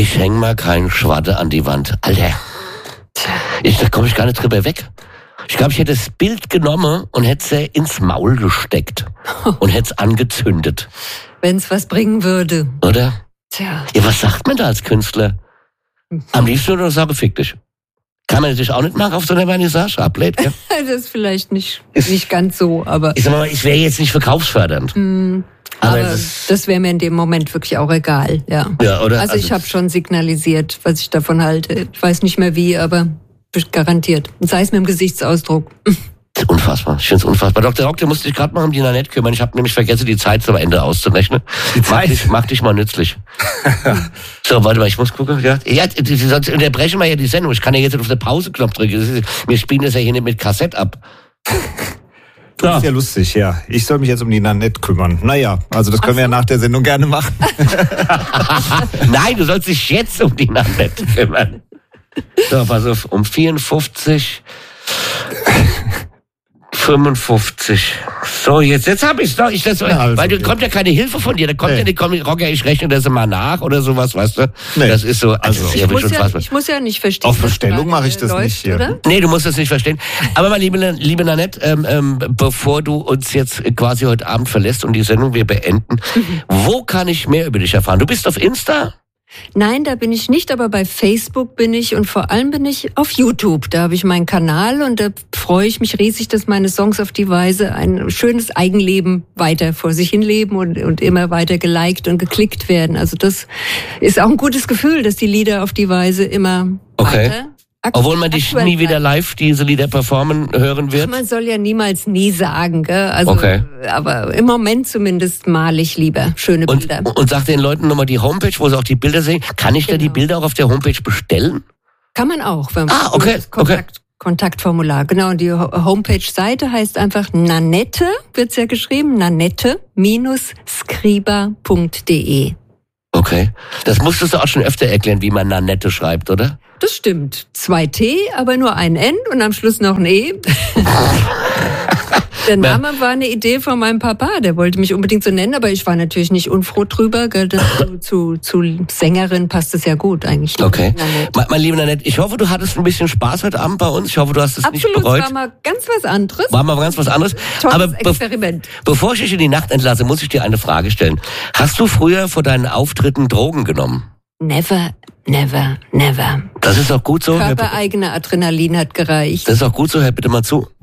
Ich häng mal keinen Schwatte an die Wand. Alter, da komme ich gar nicht drüber weg. Ich glaube, ich hätte das Bild genommen und hätte sie ins Maul gesteckt und hätte es angezündet. Wenn es was bringen würde. Oder? Tja. Ja, was sagt man da als Künstler? Am liebsten nur sagen, fick dich. Kann man natürlich auch nicht machen auf so einer Vernissage ablehnt, gell? Das ist vielleicht nicht ganz so, aber... Ich sag mal, ich wäre jetzt nicht verkaufsfördernd. Aber das wäre mir in dem Moment wirklich auch egal, ja. Ja, oder? Also ich habe schon signalisiert, was ich davon halte. Ich weiß nicht mehr wie, aber garantiert. Sei es mit dem Gesichtsausdruck. Unfassbar. Ich finde es unfassbar. Dr. Rock, du musst dich gerade mal um die Nanette kümmern. Ich habe nämlich vergessen, die Zeit zum Ende auszurechnen. Die Zeit? Mach dich mal nützlich. So, warte mal, ich muss gucken. Ja, sonst unterbrechen wir ja die Sendung. Ich kann ja jetzt auf den Pause-Knopf drücken. Wir spielen das ja hier nicht mit Kassett ab. Das ist ja lustig, ja. Ich soll mich jetzt um die Nanette kümmern. Naja, also das können wir ja nach der Sendung gerne machen. Nein, du sollst dich jetzt um die Nanette kümmern. So, pass auf, um 54... 55. So, jetzt habe ich's doch. Weil da kommt ja keine Hilfe von dir. Da kommt ja nicht, Rocker, ich rechne das mal nach oder sowas, weißt du? Nee. Das ist so. Also ich muss ja nicht verstehen. Auf Bestellung mache ich das läuft, nicht hier. Oder? Nee, du musst das nicht verstehen. Aber mal, liebe Nanette, bevor du uns jetzt quasi heute Abend verlässt und die Sendung wir beenden, wo kann ich mehr über dich erfahren? Du bist auf Insta? Nein, da bin ich nicht, aber bei Facebook bin ich und vor allem bin ich auf YouTube. Da habe ich meinen Kanal und da freue ich mich riesig, dass meine Songs auf die Weise ein schönes Eigenleben weiter vor sich hin leben und immer weiter geliked und geklickt werden. Also das ist auch ein gutes Gefühl, dass die Lieder auf die Weise immer weiter... Obwohl man dich nie wieder live diese Lieder performen hören wird? Man soll ja niemals nie sagen, gell? Also, aber im Moment zumindest male ich lieber schöne Bilder. Und sag den Leuten nochmal die Homepage, wo sie auch die Bilder sehen. Kann ich da die Bilder auch auf der Homepage bestellen? Kann man auch. Wenn das Kontaktformular, genau. Und die Homepage-Seite heißt einfach Nanette, wird's ja geschrieben, nanette-skriba.de. Okay. Das musstest du auch schon öfter erklären, wie man Nanette schreibt, oder? Das stimmt. 2 T, aber nur ein N und am Schluss noch ein E. Der Name war eine Idee von meinem Papa, der wollte mich unbedingt so nennen, aber ich war natürlich nicht unfroh drüber. Zu Sängerin passt es ja gut eigentlich. Okay. Mein lieber Nanette, ich hoffe, du hattest ein bisschen Spaß heute Abend bei uns. Ich hoffe, du hast es nicht bereut. Absolut, war mal ganz was anderes. Tolles aber Experiment. Bevor ich dich in die Nacht entlasse, muss ich dir eine Frage stellen. Hast du früher vor deinen Auftritten Drogen genommen? Never, never, never. Das ist auch gut so. Körpereigene Adrenalin hat gereicht. Das ist auch gut so, hör bitte mal zu.